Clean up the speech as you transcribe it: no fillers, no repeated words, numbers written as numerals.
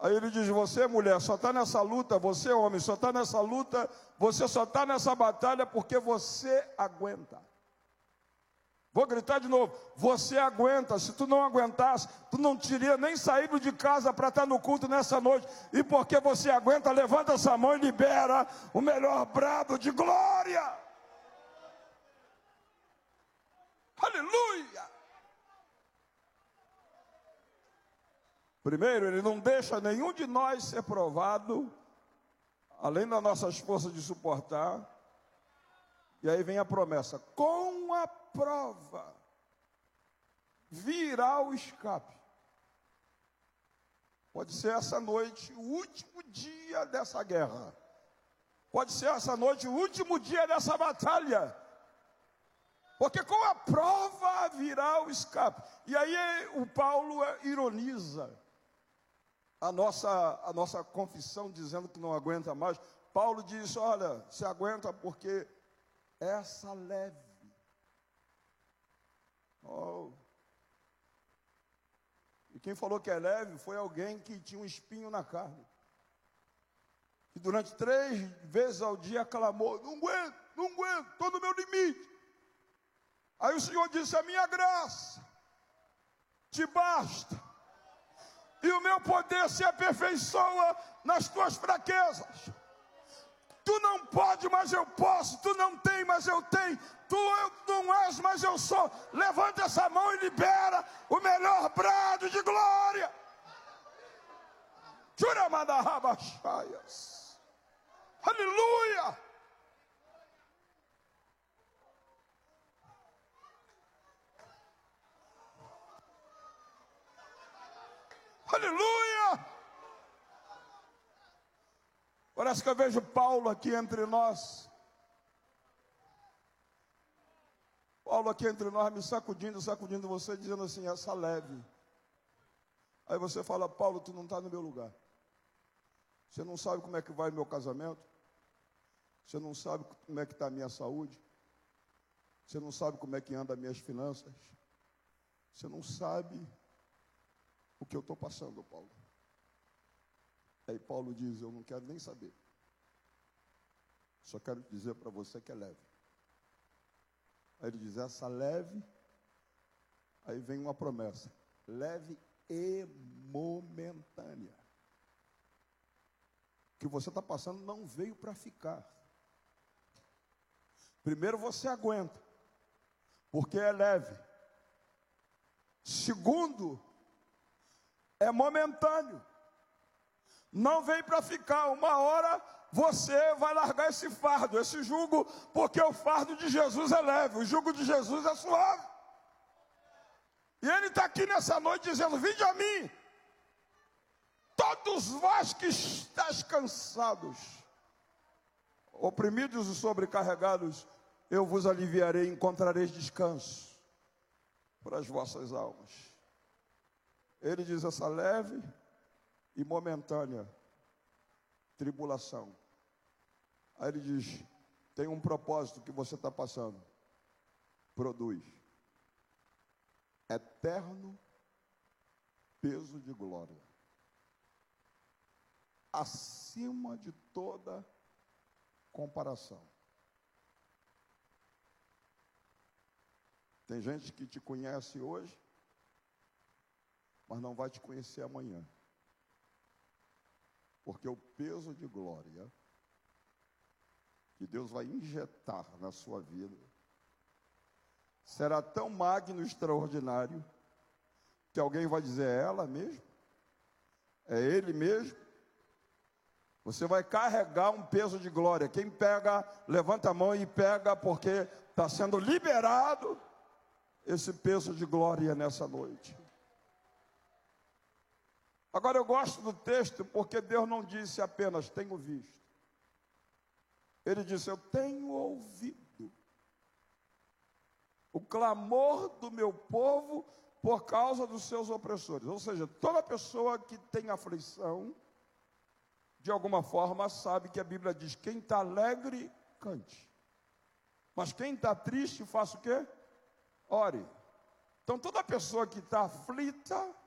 Aí ele diz, você mulher só está nessa luta, você homem só está nessa luta, você só está nessa batalha porque você aguenta. Vou gritar de novo, você aguenta. Se tu não aguentasse, tu não teria nem saído de casa para estar no culto nessa noite. E porque você aguenta, levanta essa mão e libera o melhor brado de glória. Aleluia! Primeiro, ele não deixa nenhum de nós ser provado, além das nossas forças de suportar. E aí vem a promessa, com a prova virá o escape. Pode ser essa noite o último dia dessa guerra. Pode ser essa noite o último dia dessa batalha. Porque com a prova virá o escape. E aí o Paulo ironiza a nossa confissão, dizendo que não aguenta mais. Paulo diz, olha, se aguenta porque essa leve. Oh. E quem falou que é leve foi alguém que tinha um espinho na carne. E durante 3 vezes ao dia clamou, não aguento, estou no meu limite. Aí o Senhor disse, a minha graça te basta. E o meu poder se aperfeiçoa nas tuas fraquezas. Tu não pode, mas eu posso. Tu não tem, mas eu tenho. Tu não és, mas eu sou. Levanta essa mão e libera o melhor brado de glória. Juramadaharbachaias. Aleluia. Aleluia. Parece que eu vejo Paulo aqui entre nós. Paulo aqui entre nós me sacudindo você, dizendo assim, essa leve. Aí você fala, Paulo, tu não está no meu lugar. Você não sabe como é que vai meu casamento. Você não sabe como é que está a minha saúde. Você não sabe como é que anda as minhas finanças. Você não sabe o que eu estou passando, Paulo. Aí Paulo diz, eu não quero nem saber. Só quero dizer para você que é leve. Aí ele diz, essa leve, aí vem uma promessa, leve e momentânea. O que você está passando não veio para ficar. Primeiro você aguenta, porque é leve. Segundo, é momentâneo. Não vem para ficar. Uma hora você vai largar esse fardo, esse jugo, porque o fardo de Jesus é leve, o jugo de Jesus é suave. E ele está aqui nessa noite dizendo, vinde a mim, todos vós que estáis cansados, oprimidos e sobrecarregados, eu vos aliviarei, encontrareis descanso para as vossas almas. Ele diz, essa leve e momentânea tribulação. Aí ele diz, tem um propósito que você está passando. Produz eterno peso de glória, acima de toda comparação. Tem gente que te conhece hoje, mas não vai te conhecer amanhã. Porque o peso de glória que Deus vai injetar na sua vida será tão magno e extraordinário que alguém vai dizer, é ela mesmo? É ele mesmo? Você vai carregar um peso de glória. Quem pega, levanta a mão e pega, porque está sendo liberado esse peso de glória nessa noite. Agora eu gosto do texto porque Deus não disse apenas, tenho visto. Ele disse, eu tenho ouvido o clamor do meu povo por causa dos seus opressores. Ou seja, toda pessoa que tem aflição, de alguma forma sabe que a Bíblia diz, quem está alegre, cante. Mas quem está triste, faça o quê? Ore. Então toda pessoa que está aflita,